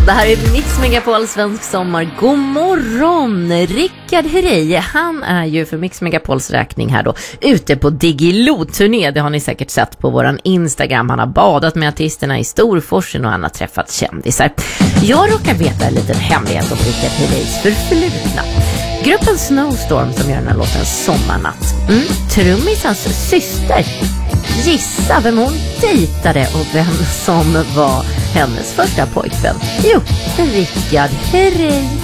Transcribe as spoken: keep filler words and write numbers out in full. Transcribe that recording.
Det här är Mix Megapol Svensk Sommar. God morgon! Rickard Herrey, han är ju för Mix Megapols räkning här då ute på Digilo-turné. Det har ni säkert sett på våran Instagram. Han har badat med artisterna i Storforsen och han har träffat kändisar. Jag råkar veta en liten hemlighet om Rickard Herreys förflutna. Gruppen Snowstorm som gör den här låten Sommarnatt. Mm, trummisans syster. Gissa vem hon dejtade och vem som var hennes första pojkvän. Jo, Rickard Herrey.